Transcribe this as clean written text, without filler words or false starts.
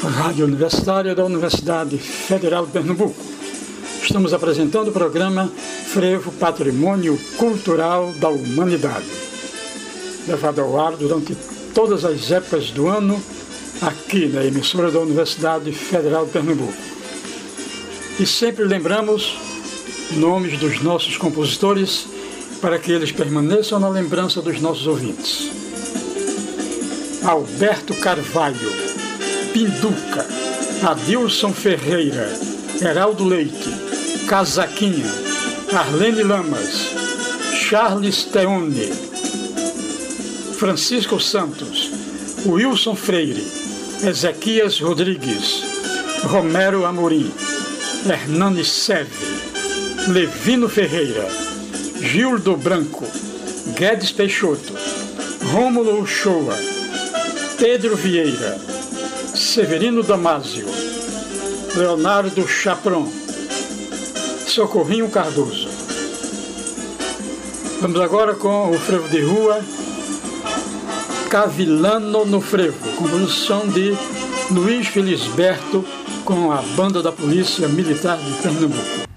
Rádio Universitária da Universidade Federal de Pernambuco. Estamos apresentando o programa Frevo Patrimônio Cultural da Humanidade, levado ao ar durante todas as épocas do ano, aqui na emissora da Universidade Federal de Pernambuco. E sempre lembramos nomes dos nossos compositores para que eles permaneçam na lembrança dos nossos ouvintes. Alberto Carvalho, Pinduca, Adilson Ferreira, Heraldo Leite, Casaquinha, Arlene Lamas, Charles Teone, Francisco Santos, Wilson Freire, Ezequias Rodrigues, Romero Amorim, Hernani Seve, Levino Ferreira, Gildo Branco, Guedes Peixoto, Rômulo Uchoa, Pedro Vieira, Severino Damásio, Leonardo Chapron, Socorrinho Cardoso. Vamos agora com o frevo de rua Cavilano no Frevo, composição de Luiz Felisberto com a Banda da Polícia Militar de Pernambuco.